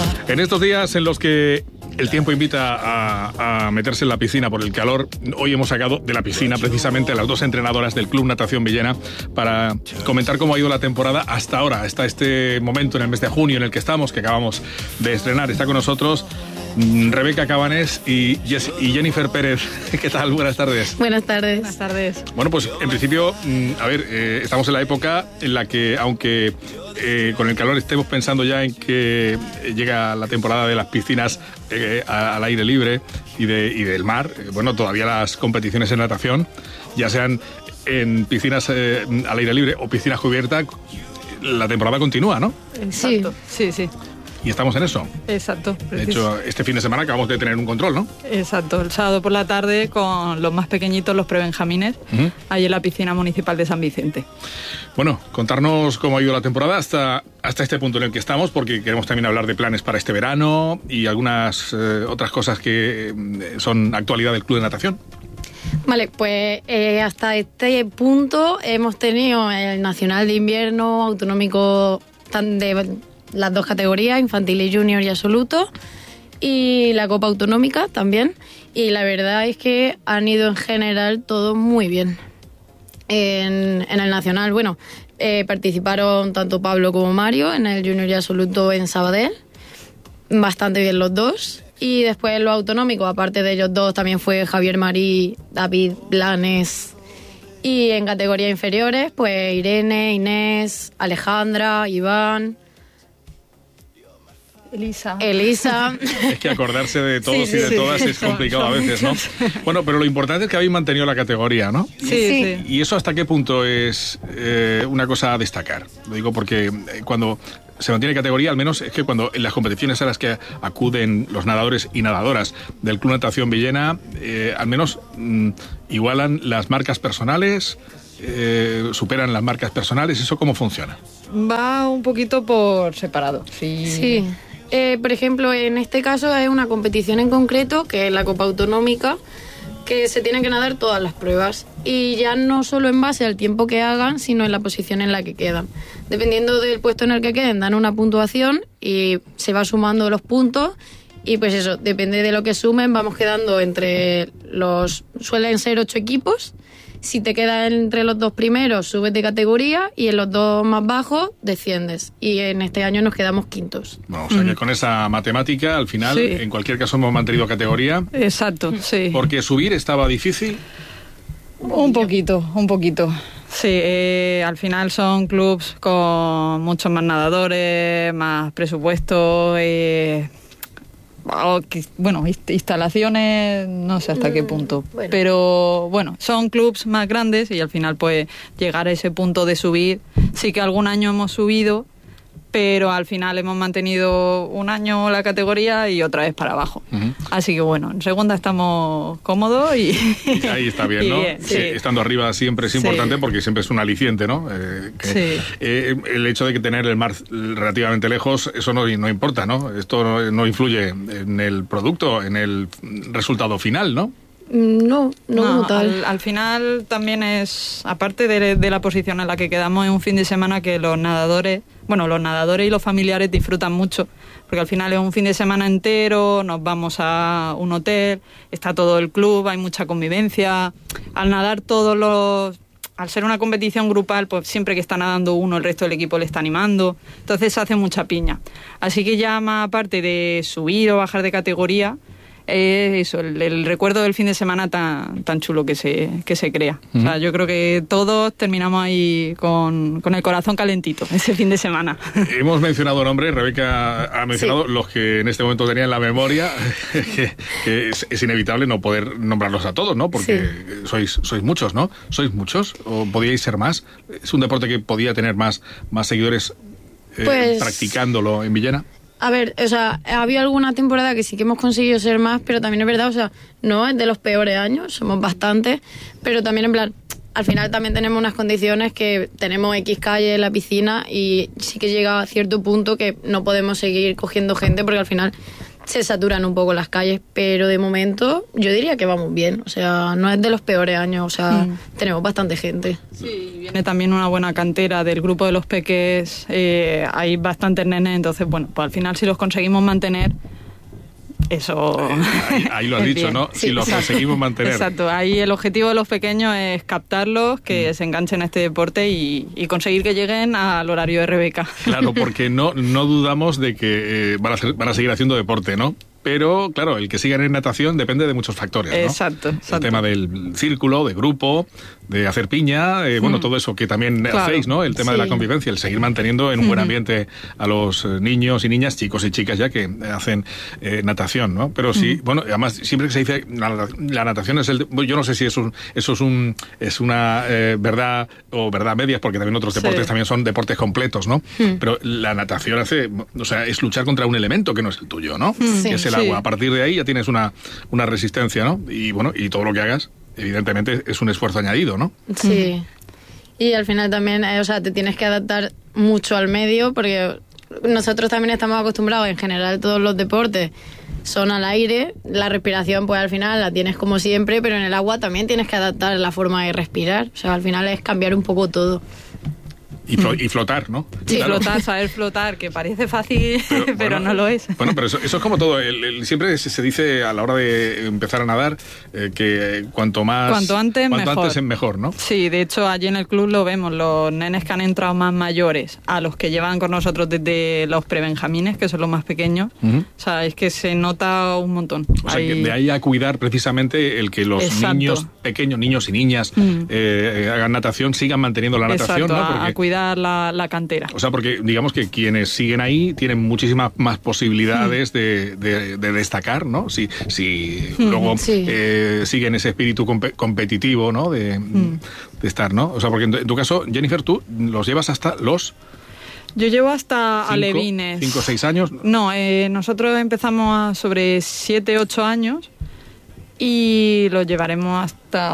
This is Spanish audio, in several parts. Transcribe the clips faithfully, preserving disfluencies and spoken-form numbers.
En estos días en los que el tiempo invita a, a meterse en la piscina por el calor, hoy hemos sacado de la piscina precisamente a las dos entrenadoras del Club Natación Villena para comentar cómo ha ido la temporada hasta ahora, hasta este momento en el mes de junio en el que estamos, que acabamos de estrenar. Está con nosotros Rebeca Cabanés y, Jess, y Jennifer Pérez. ¿Qué tal? Buenas tardes. Buenas tardes. Buenas tardes. Bueno, pues en principio, a ver, eh, estamos en la época en la que, aunque eh, con el calor estemos pensando ya en que llega la temporada de las piscinas eh, al aire libre y, de, y del mar, eh, bueno, todavía las competiciones en natación, ya sean en piscinas eh, al aire libre o piscinas cubiertas, la temporada continúa, ¿no? Exacto. Sí, sí, sí. Y estamos en eso. Exacto. De hecho, este fin de semana acabamos de tener un control, ¿no? Exacto. El sábado por la tarde con los más pequeñitos, los prebenjamines, uh-huh. Ahí en la piscina municipal de San Vicente. Bueno, contarnos cómo ha ido la temporada hasta, hasta este punto en el que estamos, porque queremos también hablar de planes para este verano y algunas eh, otras cosas que eh, son actualidad del Club de Natación. Vale, pues eh, hasta este punto hemos tenido el Nacional de Invierno, autonómico tan de las dos categorías, infantil y junior y absoluto, y la Copa Autonómica también, y la verdad es que han ido en general todo muy bien. En, en el Nacional, bueno, eh, participaron tanto Pablo como Mario, en el junior y absoluto en Sabadell, bastante bien los dos, y después en los autonómicos, aparte de ellos dos, también fue Javier Marí, David Blanes, y en categorías inferiores, pues Irene, Inés, Alejandra, Iván, Elisa. Elisa. Es que acordarse de todos sí, y de sí, todas sí. es complicado son, a veces, ¿no? Bueno, pero lo importante es que habéis mantenido la categoría, ¿no? Sí, sí. ¿Y eso hasta qué punto es eh, una cosa a destacar? Lo digo porque cuando se mantiene categoría, al menos es que cuando en las competiciones a las que acuden los nadadores y nadadoras del Club Natación Villena, eh, al menos mm, igualan las marcas personales, eh, superan las marcas personales. ¿Eso cómo funciona? Va un poquito por separado. Sí. Sí. Eh, por ejemplo, en este caso es una competición en concreto, que es la Copa Autonómica, que se tienen que nadar todas las pruebas, y ya no solo en base al tiempo que hagan, sino en la posición en la que quedan. Dependiendo del puesto en el que queden, dan una puntuación y se va sumando los puntos, y pues eso, depende de lo que sumen, vamos quedando entre los... suelen ser ocho equipos. Si te quedas entre los dos primeros, subes de categoría, y en los dos más bajos desciendes. Y en este año nos quedamos quintos. Bueno, o sea que con esa matemática, al final, sí, en cualquier caso hemos mantenido categoría. Exacto, sí. Porque subir estaba difícil. Un poquito, un poquito. Sí, eh, al final son clubs con muchos más nadadores, más presupuesto, eh, bueno, instalaciones, no sé hasta qué punto, bueno. Pero bueno, son clubs más grandes y al final pues llegar a ese punto de subir, sí que algún año hemos subido, pero al final hemos mantenido un año la categoría y otra vez para abajo. Uh-huh. Así que bueno, en segunda estamos cómodos y... y ahí está bien, ¿no? Bien, sí. Sí. Estando arriba siempre es importante, sí, porque siempre es un aliciente, ¿no? Eh, que, sí. eh, el hecho de que tener el mar relativamente lejos, eso no, no importa, ¿no? Esto no, no influye en el producto, en el resultado final, ¿no? No, no, no como tal. Al, al final también es, aparte de, de la posición en la que quedamos, es un fin de semana que los nadadores, bueno, los nadadores y los familiares disfrutan mucho, porque al final es un fin de semana entero, nos vamos a un hotel, está todo el club, hay mucha convivencia. Al nadar todos los... Al ser una competición grupal, pues siempre que está nadando uno, el resto del equipo le está animando, entonces se hace mucha piña. Así que ya más aparte de subir o bajar de categoría, es eso, el, el recuerdo del fin de semana tan, tan chulo que se, que se crea. Uh-huh. O sea, yo creo que todos terminamos ahí con, con el corazón calentito ese fin de semana. Hemos mencionado nombres, Rebeca ha mencionado sí. los que en este momento tenía en la memoria, que, que es, es inevitable no poder nombrarlos a todos, ¿no? Porque sí. sois, sois muchos, ¿no? ¿Sois muchos? ¿O podíais ser más? ¿Es un deporte que podía tener más, más seguidores eh, pues... practicándolo en Villena? A ver, o sea, ha habido alguna temporada que sí que hemos conseguido ser más, pero también es verdad, o sea, no es de los peores años, somos bastantes, pero también en plan, al final también tenemos unas condiciones que tenemos X calle en la piscina y sí que llega a cierto punto que no podemos seguir cogiendo gente porque al final se saturan un poco las calles, pero de momento yo diría que vamos bien, o sea, no es de los peores años, o sea, mm. tenemos bastante gente. Sí, viene también una buena cantera del grupo de los peques, eh, hay bastantes nenes, entonces, bueno, pues al final si los conseguimos mantener, eso... Eh, ahí, ahí lo has dicho, bien. ¿no? Sí, si los exacto. conseguimos mantener. Exacto, ahí el objetivo de los pequeños es captarlos, que mm. se enganchen a este deporte y, y conseguir que lleguen al horario de Rebeca. Claro, porque no, no dudamos de que eh, van, a hacer, van a seguir haciendo deporte, ¿no? Pero, claro, el que sigan en natación depende de muchos factores, ¿no? Exacto, exacto. El tema del círculo, de grupo, de hacer piña, eh, mm. bueno, todo eso que también claro. hacéis, ¿no? El tema sí. de la convivencia, el seguir manteniendo en un buen ambiente a los niños y niñas, chicos y chicas ya que hacen eh, natación, ¿no? Pero sí, mm. bueno, además siempre que se dice la, la natación es el... Yo no sé si eso, eso es un es una eh, verdad o verdad medias, porque también otros deportes sí. también son deportes completos, ¿no? Mm. Pero la natación hace... O sea, es luchar contra un elemento que no es el tuyo, ¿no? Mm. Sí. Que es el Sí. agua. A partir de ahí ya tienes una, una resistencia, ¿no? Y bueno, y todo lo que hagas, evidentemente, es un esfuerzo añadido, ¿no? Sí. Y al final también, eh, o sea, te tienes que adaptar mucho al medio, porque nosotros también estamos acostumbrados, en general, todos los deportes son al aire, la respiración, pues al final la tienes como siempre, pero en el agua también tienes que adaptar la forma de respirar. O sea, al final es cambiar un poco todo. Y, flo- y flotar, ¿no? Sí, claro. flotar, saber flotar, que parece fácil, pero, pero bueno, no lo es. Bueno, pero eso, eso es como todo. El, el, siempre se, se dice a la hora de empezar a nadar eh, que cuanto más... Cuanto antes, cuanto mejor. antes es mejor, ¿no? Sí, de hecho, allí en el club lo vemos. Los nenes que han entrado más mayores a los que llevan con nosotros desde los prebenjamines, que son los más pequeños. Uh-huh. O sea, es que se nota un montón. O sea, ahí... que de ahí a cuidar precisamente el que los Exacto. niños pequeños, niños y niñas, uh-huh. eh, hagan natación, sigan manteniendo la natación, Exacto, ¿no? Porque... a, a cuidar la, la cantera. O sea, porque digamos que quienes siguen ahí tienen muchísimas más posibilidades mm. de, de, de destacar, ¿no? Si, si mm, luego sí. eh, siguen ese espíritu comp- competitivo, ¿no? De, mm. de estar, ¿no? O sea, porque en tu, en tu caso, Jennifer, tú los llevas hasta los... Yo llevo hasta cinco, alevines. ¿Cinco o seis años? No, eh, nosotros empezamos a sobre siete, ocho años y lo llevaremos hasta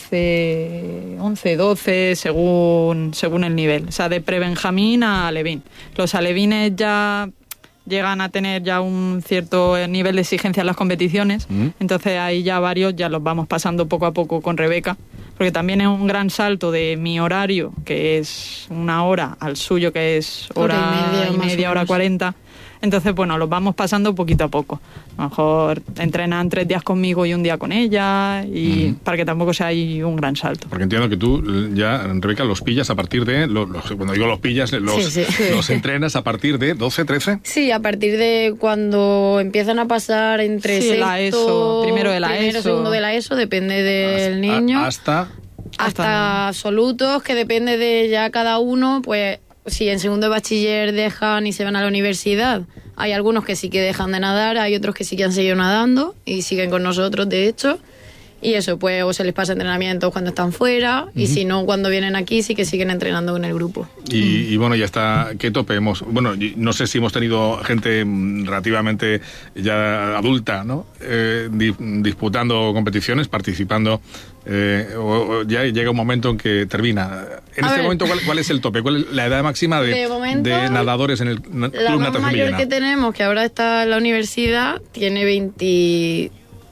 once, once, doce según, según el nivel. O sea, de prebenjamín a alevín. Los alevines ya llegan a tener ya un cierto nivel de exigencia en las competiciones, mm. entonces ahí ya varios ya los vamos pasando poco a poco con Rebeca, porque también es un gran salto de mi horario, que es una hora, al suyo, que es hora, hora y media, y media hora cuarenta. Entonces, bueno, los vamos pasando poquito a poco. A lo mejor entrenan tres días conmigo y un día con ella, y uh-huh. para que tampoco sea ahí un gran salto. Porque entiendo que tú ya, Rebeca, los pillas a partir de, los, los, cuando digo los pillas, los, sí, sí. los entrenas a partir de doce, trece. Sí, a partir de cuando empiezan a pasar entre sí, sexto, la ESO, primero de la primero, ESO. segundo de la ESO, depende del hasta, niño. Hasta... Hasta, hasta absolutos, que depende de ya cada uno, pues... Si en segundo de bachiller dejan y se van a la universidad, hay algunos que sí que dejan de nadar, hay otros que sí que han seguido nadando y siguen con nosotros, de hecho. Y eso, pues, o se les pasa entrenamientos cuando están fuera, uh-huh. y si no, cuando vienen aquí sí que siguen entrenando con el grupo. Y, uh-huh. y bueno, ya está, ¿qué tope hemos? Bueno, no sé si hemos tenido gente relativamente ya adulta, ¿no? Eh, di, disputando competiciones, participando, eh, o, o ya llega un momento en que termina. En a este ver. momento, ¿cuál, ¿cuál es el tope? ¿Cuál es la edad máxima de, de, momento, de nadadores en el Club Natación Villena? La más mayor que tenemos, que ahora está en la universidad, tiene veinte...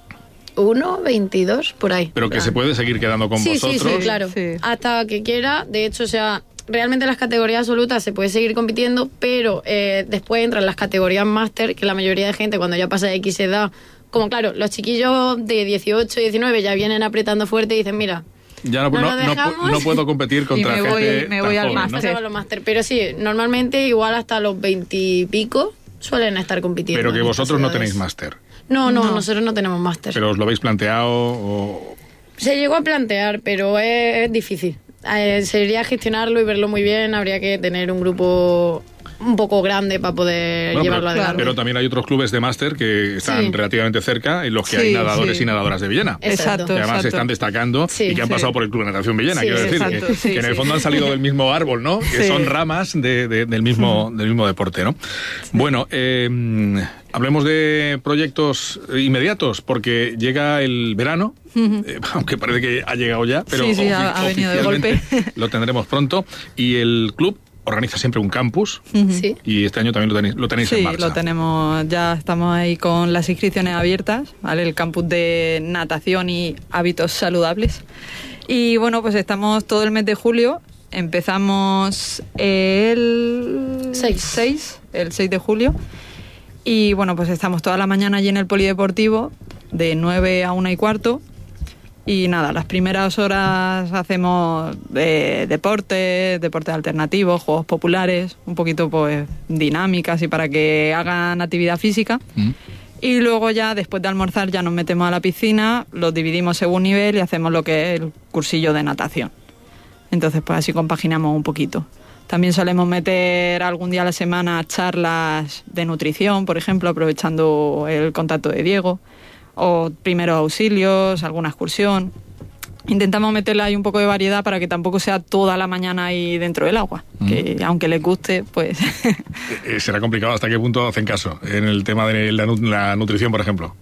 uno, veintidós, por ahí. Pero que se puede seguir quedando con sí, vosotros. Sí, sí, claro. Sí. Hasta que quiera. De hecho, o sea, realmente las categorías absolutas se puede seguir compitiendo, pero eh, después entran las categorías máster, que la mayoría de gente cuando ya pasa de X edad, como claro, los chiquillos de dieciocho, diecinueve ya vienen apretando fuerte y dicen, mira... Ya no, no, no, no puedo competir contra y me gente voy, me voy tan al joven, máster. ¿no? máster. Pero sí, normalmente igual hasta los veintipico suelen estar compitiendo. Pero que vosotros no tenéis máster. No, no, no, nosotros no tenemos máster. ¿Pero os lo habéis planteado o...? Se llegó a plantear, pero es, es difícil. Eh, sería gestionarlo y verlo muy bien, habría que tener un grupo un poco grande para poder bueno, llevarlo pero, adelante. Pero también hay otros clubes de máster que están sí. relativamente cerca, en los que sí, hay nadadores sí. y nadadoras de Villena. Exacto. Que además exacto. están destacando sí, y que han sí. pasado por el Club de Natación Villena, sí, quiero decir, exacto, que, sí, que en el sí. fondo han salido del mismo árbol, ¿no? Que sí. son ramas de, de, del, mismo, del mismo deporte, ¿no? Sí. Bueno, eh, hablemos de proyectos inmediatos, porque llega el verano, uh-huh. eh, aunque parece que ha llegado ya, pero sí, sí, ofi- ha, ha venido de golpe. lo tendremos pronto, y el club organiza siempre un campus. Sí. Y este año también lo tenéis, lo tenéis Sí, en marcha. lo tenemos, ya estamos ahí con las inscripciones abiertas, ¿vale? El campus de natación y hábitos saludables. Y bueno, pues estamos todo el mes de julio. Empezamos el seis. el seis de julio. Y bueno, pues estamos toda la mañana allí en el polideportivo, de nueve a una y cuarto. Y nada, las primeras horas hacemos eh, deportes, deportes alternativos, juegos populares, un poquito pues dinámicas y para que hagan actividad física. Mm. Y luego ya, después de almorzar, ya nos metemos a la piscina, los dividimos según nivel y hacemos lo que es el cursillo de natación. Entonces pues así compaginamos un poquito. También solemos meter algún día a la semana charlas de nutrición, por ejemplo, aprovechando el contacto de Diego, o primeros auxilios, alguna excursión. Intentamos meterle ahí un poco de variedad para que tampoco sea toda la mañana ahí dentro del agua, mm. que aunque les guste, pues... Será complicado. ¿Hasta qué punto hacen caso en el tema de la, la nutrición, por ejemplo?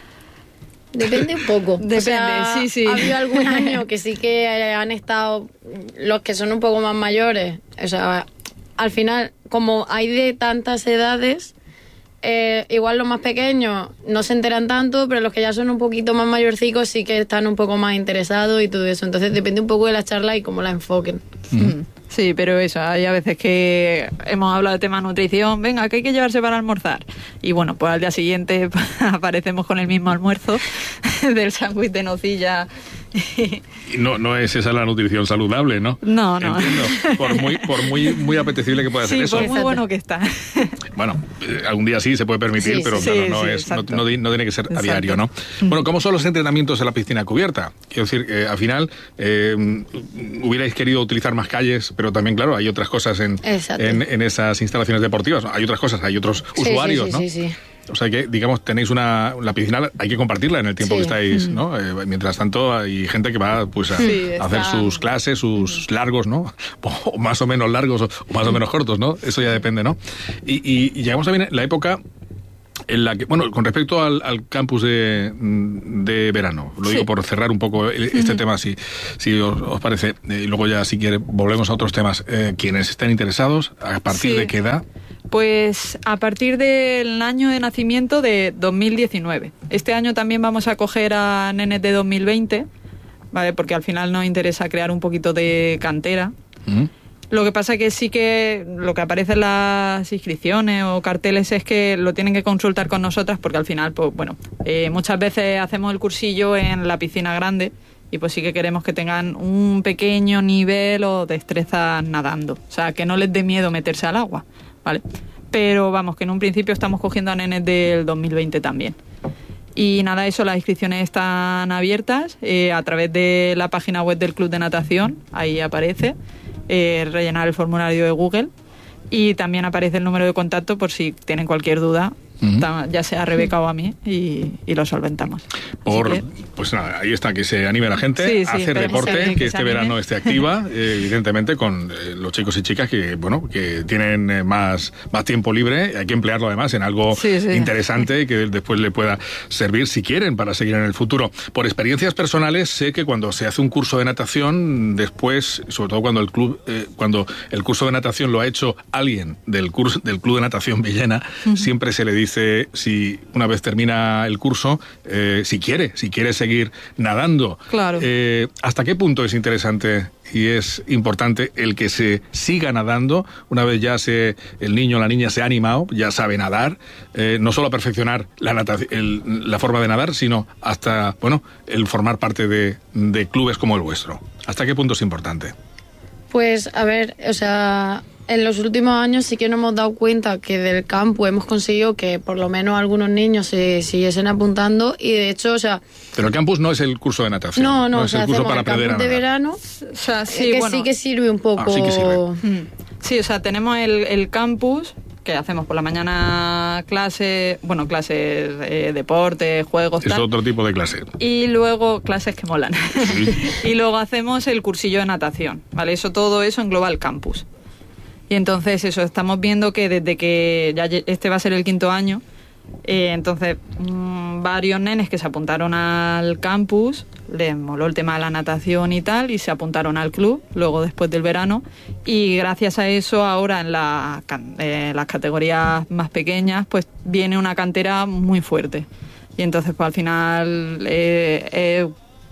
Depende un poco. Depende, o sea, sí, sí. Ha habido algún año que sí que han estado los que son un poco más mayores. O sea, al final, como hay de tantas edades, eh, igual los más pequeños no se enteran tanto, pero los que ya son un poquito más mayorcicos sí que están un poco más interesados y todo eso. Entonces depende un poco de la charla y cómo la enfoquen. Mm. Sí, pero eso, hay a veces que hemos hablado de tema nutrición, venga, ¿qué hay que llevarse para almorzar? Y bueno, pues al día siguiente aparecemos con el mismo almuerzo del sándwich de nocilla. Y no, no es esa la nutrición saludable, ¿no? No, no. Entiendo. Por muy, por muy, muy apetecible que pueda ser sí, eso. Sí, por muy bueno que está. Bueno, eh, algún día sí se puede permitir, sí, pero sí, claro, no, sí, es, no, no, no tiene que ser exacto. a diario, ¿no? Bueno, ¿cómo son los entrenamientos en la piscina cubierta? Quiero decir, eh, al final, eh, hubierais querido utilizar más calles, pero también, claro, hay otras cosas en, en, en esas instalaciones deportivas. Hay otras cosas, hay otros sí, usuarios, sí, sí, ¿no? Sí, sí, sí. O sea que, digamos, tenéis una... La piscina hay que compartirla en el tiempo sí. que estáis, mm. ¿no? Eh, mientras tanto, hay gente que va, pues, a, sí, a hacer sus clases, sus largos, ¿no? O más o menos largos, o, o más o menos cortos, ¿no? Eso ya depende, ¿no? Y, y, y llegamos también a la época en la que... Bueno, con respecto al, al campus de, de verano, lo digo sí. por cerrar un poco este uh-huh. tema, si, si os, os parece, y luego ya, si quiere, volvemos a otros temas. Eh, quienes estén interesados, ¿a partir sí. de qué edad? Pues a partir del año de nacimiento de dos mil diecinueve. Este año también vamos a coger a nenes de dos mil veinte, ¿vale? Porque al final nos interesa crear un poquito de cantera. Uh-huh. Lo que pasa que sí que lo que aparece en las inscripciones o carteles es que lo tienen que consultar con nosotras porque al final, pues bueno, eh, muchas veces hacemos el cursillo en la piscina grande y pues sí que queremos que tengan un pequeño nivel o destreza nadando. O sea, que no les dé miedo meterse al agua, ¿vale? Pero vamos, que en un principio estamos cogiendo a nenes del dos mil veinte también. Y nada, eso, las inscripciones están abiertas eh, a través de la página web del Club de Natación, ahí aparece, eh, rellenar el formulario de Google y también aparece el número de contacto por si tienen cualquier duda, uh-huh. ya sea a Rebeca o a mí, y, y lo solventamos. Por, que... Pues nada, ahí está, que se anime la gente sí, a sí, hacer deporte, que, que, que este anime. verano esté activa, eh, evidentemente con eh, los chicos y chicas que, bueno, que tienen eh, más, más tiempo libre, hay que emplearlo además en algo sí, sí. interesante y que después le pueda servir si quieren para seguir en el futuro. Por experiencias personales sé que cuando se hace un curso de natación, después, sobre todo cuando el club, eh, cuando el curso de natación lo ha hecho alguien del curso del Club de Natación Villena, uh-huh. siempre se le dice si una vez termina el curso, eh, si quiere, si quiere seguir nadando. Claro. Eh, ¿Hasta qué punto es interesante y es importante el que se siga nadando una vez ya se, el niño o la niña se ha animado, ya sabe nadar, eh, no solo a perfeccionar la, natación, el, la forma de nadar, sino hasta, bueno, el formar parte de, de clubes como el vuestro? ¿Hasta qué punto es importante? Pues, a ver, o sea, en los últimos años sí que nos hemos dado cuenta que del campo hemos conseguido que por lo menos algunos niños se siguiesen apuntando y de hecho, o sea... Pero el campus no es el curso de natación. No, no, no o es sea, el curso para el aprender a nadar. de verano, o sea, sí, que bueno, sí que sirve un poco... Ah, sí que sirve. Mm. Sí, o sea, tenemos el, el campus que hacemos por la mañana clases, bueno, clases, eh, deportes, juegos, es tal. otro tipo de clase. Y luego clases que molan. Sí. Y luego hacemos el cursillo de natación, ¿vale? Eso, todo eso engloba el campus. Y entonces eso, estamos viendo que desde que ya este va a ser el quinto año, eh, entonces mmm, varios nenes que se apuntaron al campus les moló el tema de la natación y tal, y se apuntaron al club, luego después del verano, y gracias a eso ahora en la, eh, las categorías más pequeñas pues viene una cantera muy fuerte. Y entonces pues al final, eh, eh,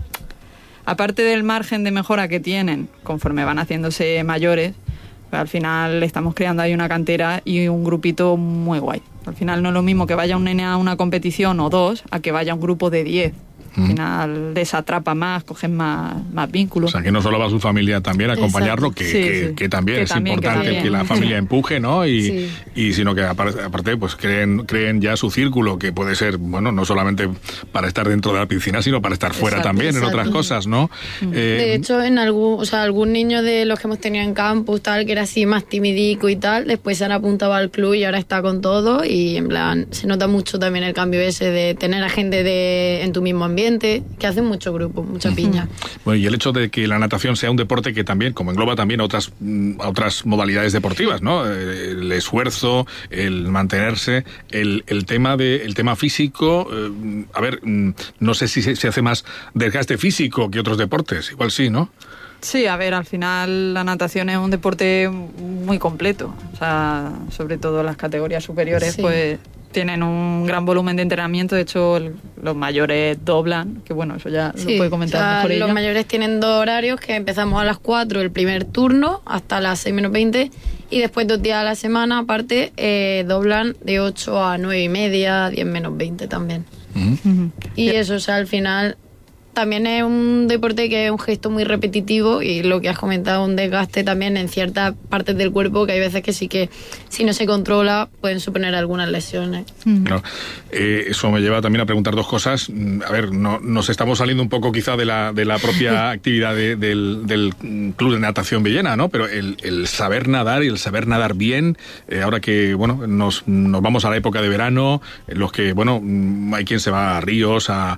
aparte del margen de mejora que tienen conforme van haciéndose mayores, pues al final estamos creando ahí una cantera y un grupito muy guay. Al final no es lo mismo que vaya un nene a una competición o dos a que vaya un grupo de diez. Al final les atrapa más, cogen más, más vínculos. O sea, que no solo va su familia también a acompañarlo, que, sí, que, sí. que también que es también, importante que, que, que la familia empuje, ¿no? Y, sí. y sino que aparte, aparte pues creen, creen ya su círculo, que puede ser, bueno, no solamente para estar dentro de la piscina, sino para estar fuera exacto, también, exacto. en otras cosas, ¿no? Mm. Eh, de hecho, en algún, o sea, algún niño de los que hemos tenido en campus, tal, que era así más timidico y tal, después se han apuntado al club y ahora está con todo, y en plan, se nota mucho también el cambio ese de tener a gente de, en tu mismo ambiente, que hacen mucho grupo, mucha piña. Bueno, y el hecho de que la natación sea un deporte que también, como engloba también a otras, a otras modalidades deportivas, ¿no? El esfuerzo, el mantenerse, el, el tema de, el tema físico, eh, a ver, no sé si se, se hace más desgaste físico que otros deportes, igual sí, ¿no? Sí, a ver, al final la natación es un deporte muy completo, o sea, sobre todo las categorías superiores, sí. pues tienen un gran volumen de entrenamiento. De hecho, el, los mayores doblan, que bueno, eso ya Sí, lo puede comentar o sea, mejor ella. los mayores tienen dos horarios, que empezamos a las cuatro el primer turno hasta las seis menos veinte, y después dos días a la semana aparte eh, doblan de ocho a nueve y media, diez menos veinte también. Uh-huh. Uh-huh. Y eso, o sea, al final también es un deporte que es un gesto muy repetitivo, y lo que has comentado, un desgaste también en ciertas partes del cuerpo, que hay veces que sí que si no se controla pueden suponer algunas lesiones. Uh-huh. Claro. Eh, eso me lleva también a preguntar dos cosas. A ver, no, nos estamos saliendo un poco quizá de la, de la propia actividad de, del, del Club de Natación Villena, ¿no? Pero el, el saber nadar y el saber nadar bien, eh, ahora que, bueno, nos, nos vamos a la época de verano, en los que, bueno, hay quien se va a ríos, a,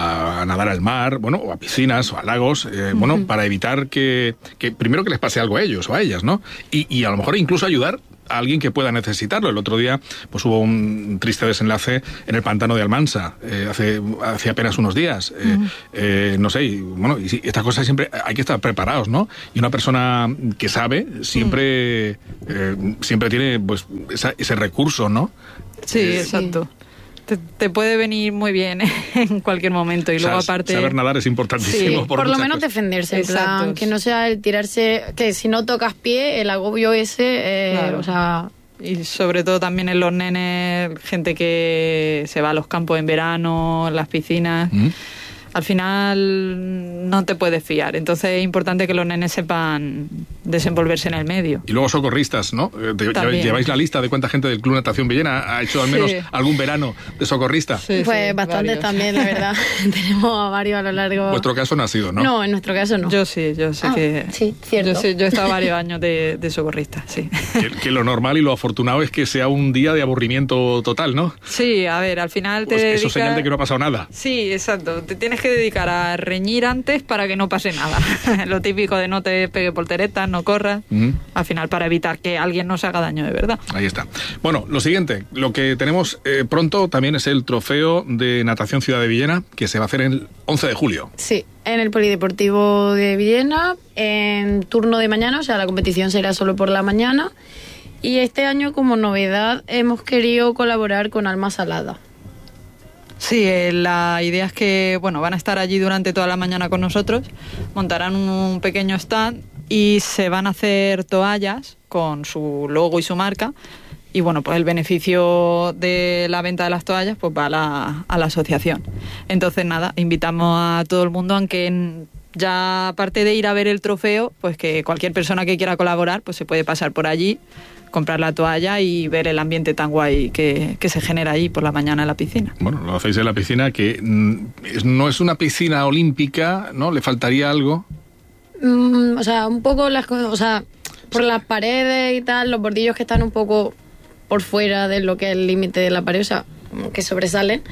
a nadar al mar, bueno, o a piscinas o a lagos, eh, uh-huh. bueno, para evitar que, que primero que les pase algo a ellos o a ellas, ¿no? Y, y a lo mejor incluso ayudar a alguien que pueda necesitarlo. El otro día pues hubo un triste desenlace en el pantano de Almansa, eh, hace, hace apenas unos días. Eh, uh-huh. eh, no sé, y, bueno, y sí, estas cosas siempre hay que estar preparados, ¿no? Y una persona que sabe siempre, uh-huh. eh, siempre tiene pues esa, ese recurso, ¿no? Sí, eh, exacto. Te, te puede venir muy bien en cualquier momento. Y luego o sea, aparte saber nadar es importantísimo. Sí, por por lo menos cosas. defenderse, en Exacto. plan, que no sea el tirarse, que si no tocas pie, el agobio ese, eh, Claro. o sea... Y sobre todo también en los nenes, gente que se va a los campos en verano, en las piscinas. ¿Mm? Al final no te puedes fiar. Entonces es importante que los nenes sepan desenvolverse en el medio. Y luego socorristas, ¿no? Te, También. ¿Lleváis la lista de cuánta gente del Club Natación Villena ha hecho al menos Sí. algún verano de socorrista? Sí, Pues sí, bastantes varios. también, la verdad. Tenemos a varios a lo largo... Vuestro caso no ha sido, ¿no? No, en nuestro caso no. Yo sí, yo sé Ah, que... sí, cierto. Yo, sí, yo he estado varios años de, de socorrista, sí. Que, que lo normal y lo afortunado es que sea un día de aburrimiento total, ¿no? Sí, a ver, al final te Pues eso dedicas... es señal de que no ha pasado nada. Sí, exacto. Te tienes que dedicar a reñir antes para que no pase nada. Lo típico de no te pegue polteretas, no corras. Ujú. Al final, para evitar que alguien nos haga daño de verdad. Ahí está. Bueno, lo siguiente, lo que tenemos eh, pronto también es el trofeo de natación Ciudad de Villena, que se va a hacer el once de julio. Sí, en el Polideportivo de Villena, en turno de mañana, o sea, la competición será solo por la mañana. Y este año, como novedad, hemos querido colaborar con Alma Salada. Sí, eh, la idea es que, bueno, van a estar allí durante toda la mañana con nosotros, montarán un pequeño stand y se van a hacer toallas con su logo y su marca. Y bueno, pues el beneficio de la venta de las toallas pues va a la, a la asociación. Entonces nada, invitamos a todo el mundo, aunque en, ya aparte de ir a ver el trofeo, pues que cualquier persona que quiera colaborar pues se puede pasar por allí, comprar la toalla y ver el ambiente tan guay que, que se genera ahí por la mañana en la piscina. Bueno, lo hacéis en la piscina, que mm, es- no es una piscina olímpica, ¿no? ¿Le faltaría algo? Mm, o sea, un poco las cosas, o sea, por las paredes y tal, los bordillos que están un poco por fuera de lo que es el límite de la pared, o sea, como que sobresalen,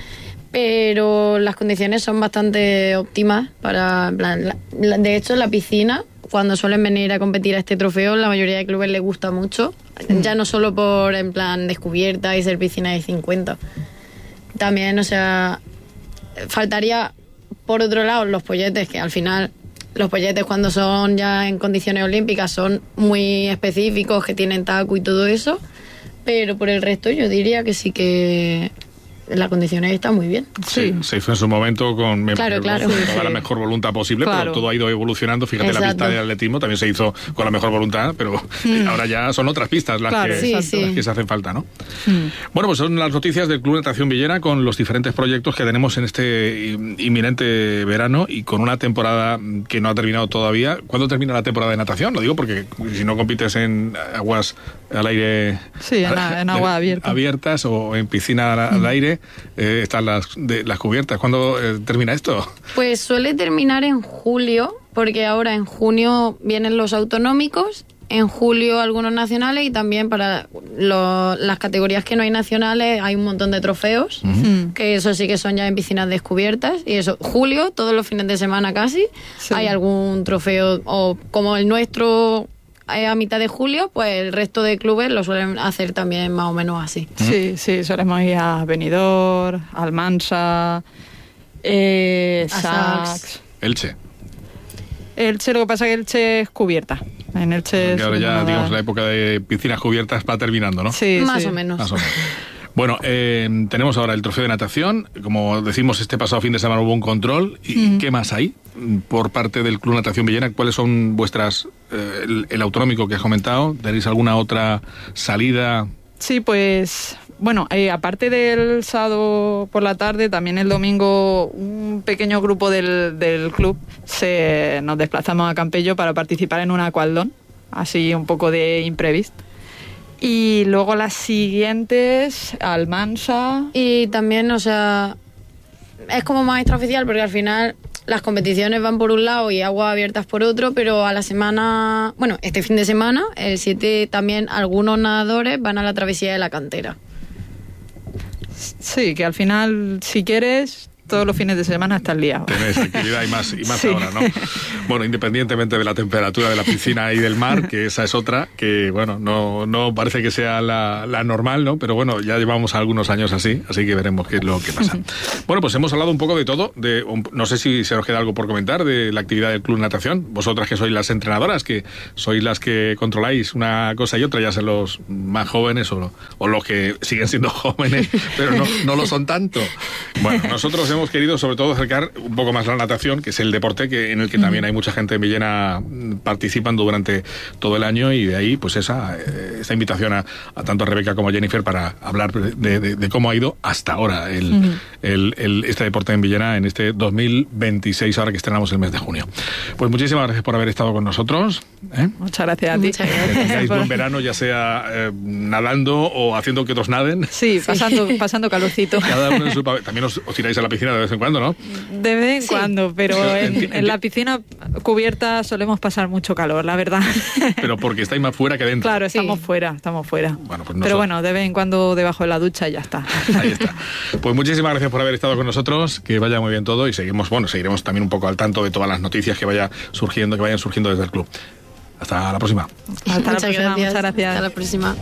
pero las condiciones son bastante óptimas para, en plan, la- la- de hecho, la piscina, cuando suelen venir a competir a este trofeo, la mayoría de clubes les gusta mucho, ya no solo por, en plan, descubierta y ser piscina de cincuenta. También, o sea, faltaría por otro lado, los polletes, que al final los polletes cuando son ya en condiciones olímpicas son muy específicos, que tienen taco y todo eso, pero por el resto yo diría que sí que las condiciones están muy bien. Sí, sí, se hizo en su momento con, me claro, claro. con sí, toda sí. la mejor voluntad posible, claro. pero todo ha ido evolucionando. Fíjate, Exacto. la pista de atletismo también se hizo con la mejor voluntad, pero mm. ahora ya son otras pistas las, claro, que, sí, las sí. que se hacen falta, ¿no? Mm. Bueno, pues son las noticias del Club Natación Villena con los diferentes proyectos que tenemos en este inminente verano y con una temporada que no ha terminado todavía. ¿Cuándo termina la temporada de natación? Lo digo porque si no compites en aguas al aire... Sí, en, la, en agua abierta. abiertas o en piscina al, al aire, eh, están las, de, las cubiertas. ¿Cuándo eh, termina esto? Pues suele terminar en julio, porque ahora en junio vienen los autonómicos, en julio algunos nacionales y también para lo, las categorías que no hay nacionales hay un montón de trofeos, uh-huh. que eso sí que son ya en piscinas descubiertas. Y eso, julio, todos los fines de semana casi, sí. hay algún trofeo, o como el nuestro... a mitad de julio, pues el resto de clubes lo suelen hacer también más o menos así. Sí, sí, solemos ir a Benidorm, Almansa, eh, Sax. Elche. Elche, lo que pasa es que Elche es cubierta. En Elche Porque ahora ya, digamos, la época de piscinas cubiertas va terminando, ¿no? Sí, más sí. o menos. Más o menos. Bueno, eh, tenemos ahora el trofeo de natación. Como decimos, este pasado fin de semana hubo un control. ¿Y mm. qué más hay por parte del Club Natación Villena? ¿Cuáles son vuestras... Eh, el, el autonómico que has comentado? ¿Tenéis alguna otra salida? Sí, pues... Bueno, eh, aparte del sábado por la tarde, también el domingo un pequeño grupo del, del club se, nos desplazamos a Campello para participar en un aqualdón. Así un poco de imprevisto. Y luego las siguientes, Almansa. Y también, o sea, es como más extraoficial porque al final las competiciones van por un lado y aguas abiertas por otro, pero a la semana, bueno, este fin de semana, el siete, también algunos nadadores van a la travesía de la cantera. Sí, que al final, si quieres... todos los fines de semana estás liado. Tenés actividad y más, y más sí. ahora, ¿no? Bueno, independientemente de la temperatura de la piscina y del mar, que esa es otra, que bueno, no, no parece que sea la, la normal, ¿no? Pero bueno, ya llevamos algunos años así, así que veremos qué es lo que pasa. Bueno, pues hemos hablado un poco de todo, de no sé si se nos queda algo por comentar de la actividad del Club Natación. Vosotras que sois las entrenadoras, que sois las que controláis una cosa y otra, ya sean los más jóvenes o, o los que siguen siendo jóvenes, pero no, no lo son tanto. Bueno, nosotros hemos hemos querido sobre todo acercar un poco más la natación, que es el deporte que en el que uh-huh. también hay mucha gente en Villena participando durante todo el año, y de ahí pues esa, esa invitación a, a tanto a Rebeca como a Jennifer para hablar de, de, de cómo ha ido hasta ahora el, uh-huh. el, el, este deporte en Villena en este dos mil veintiséis, ahora que estrenamos el mes de junio. Pues muchísimas gracias por haber estado con nosotros. ¿eh? Muchas gracias a ti. Muchas gracias. Que tengáis buen verano, ya sea eh, nadando o haciendo que otros naden. Sí, pasando, sí. pasando calorcito. Cada uno en su papel. También os, os tiráis a la piscina de vez en cuando, ¿no? De vez en sí. cuando, pero en, en la piscina cubierta solemos pasar mucho calor, la verdad. Pero porque estáis más fuera que dentro. Claro, estamos sí. fuera, estamos fuera. Bueno, pues no pero so... bueno, de vez en cuando debajo de la ducha y ya está. Ahí está. Pues muchísimas gracias por haber estado con nosotros, que vaya muy bien todo, y seguimos, bueno, seguiremos también un poco al tanto de todas las noticias que vaya surgiendo, que vayan surgiendo desde el club. Hasta la próxima. Hasta la próxima, gracias. muchas gracias. Hasta la próxima.